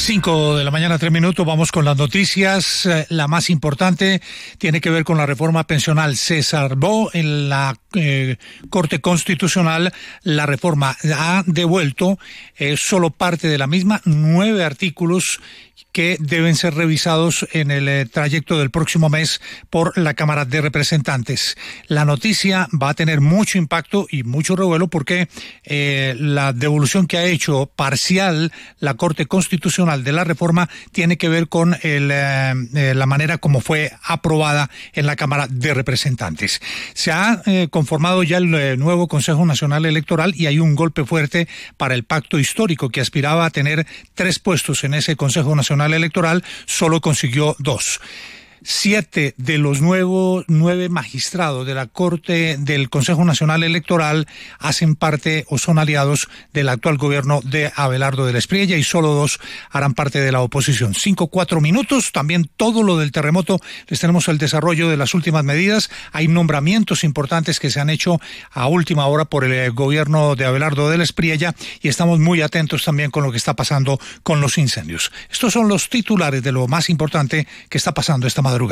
5:03 a.m, vamos con las noticias. La más importante tiene que ver con la reforma pensional. Se salvó en la Corte Constitucional la reforma. Ha devuelto solo parte de la misma, 9 artículos que deben ser revisados en el trayecto del próximo mes por la Cámara de Representantes. La noticia va a tener mucho impacto y mucho revuelo porque la devolución que ha hecho parcial la Corte Constitucional de la reforma tiene que ver con la manera como fue aprobada en la Cámara de Representantes. Se ha conformado ya el nuevo Consejo Nacional Electoral y hay un golpe fuerte para el pacto histórico que aspiraba a tener 3 puestos en ese Consejo Nacional Electoral, solo consiguió 2. 7 de los 9 magistrados de la Corte del Consejo Nacional Electoral hacen parte o son aliados del actual gobierno de Abelardo de la Espriella y solo 2 harán parte de la oposición. 5:04. También todo lo del terremoto. Les tenemos el desarrollo de las últimas medidas. Hay nombramientos importantes que se han hecho a última hora por el gobierno de Abelardo de la Espriella y estamos muy atentos también con lo que está pasando con los incendios. Estos son los titulares de lo más importante que está pasando esta madrugada.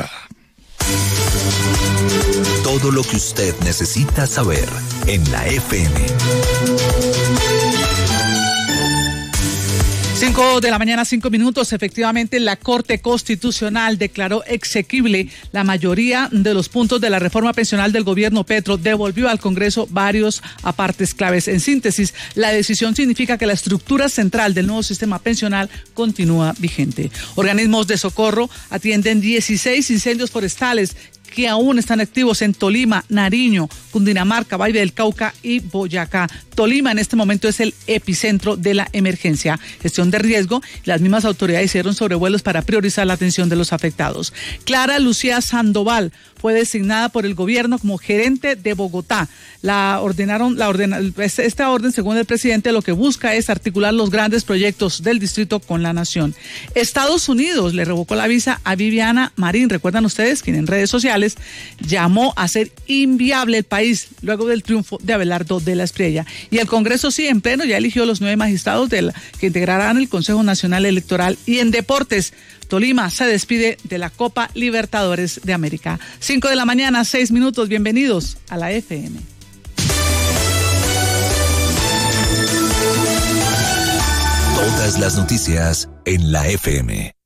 Todo lo que usted necesita saber en la FM. 5:05 a.m. Efectivamente, la Corte Constitucional declaró exequible la mayoría de los puntos de la reforma pensional del gobierno Petro. Devolvió al Congreso varios apartes claves. En síntesis, la decisión significa que la estructura central del nuevo sistema pensional continúa vigente. Organismos de socorro atienden 16 incendios forestales que aún están activos en Tolima, Nariño, Cundinamarca, Valle del Cauca y Boyacá. Tolima en este momento es el epicentro de la emergencia. Gestión de riesgo, las mismas autoridades hicieron sobrevuelos para priorizar la atención de los afectados. Clara Lucía Sandoval fue designada por el gobierno como gerente de Bogotá. Esta orden, según el presidente, lo que busca es articular los grandes proyectos del distrito con la nación. Estados Unidos le revocó la visa a Viviana Marín. ¿Recuerdan ustedes? Quien en redes sociales llamó a ser inviable el país luego del triunfo de Abelardo de la Espriella. Y el Congreso sí, en pleno, ya eligió los 9 magistrados que integrarán el Consejo Nacional Electoral. Y en deportes, Tolima se despide de la Copa Libertadores de América. 5:06 a.m. Bienvenidos a la FM. Todas las noticias en la FM.